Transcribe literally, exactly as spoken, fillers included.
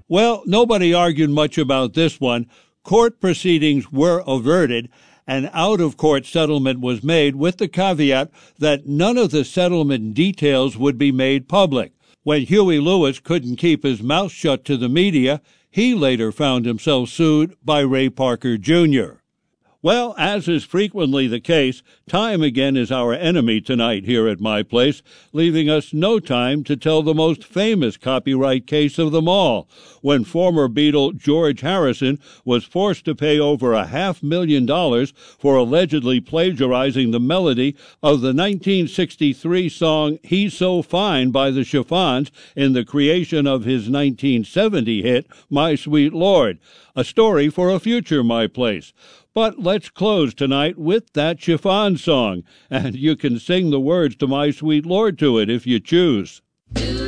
Well, nobody argued much about this one. Court proceedings were averted, an out-of-court settlement was made with the caveat that none of the settlement details would be made public. When Huey Lewis couldn't keep his mouth shut to the media, he later found himself sued by Ray Parker Junior Well, as is frequently the case, time again is our enemy tonight here at my place, leaving us no time to tell the most famous copyright case of them all, when former Beatle George Harrison was forced to pay over a half million dollars for allegedly plagiarizing the melody of the nineteen sixty-three song He's So Fine by the Chiffons in the creation of his nineteen seventy hit My Sweet Lord, a story for a future My Place. But let's close tonight with that Chiffon song, and you can sing the words to My Sweet Lord to it if you choose. Do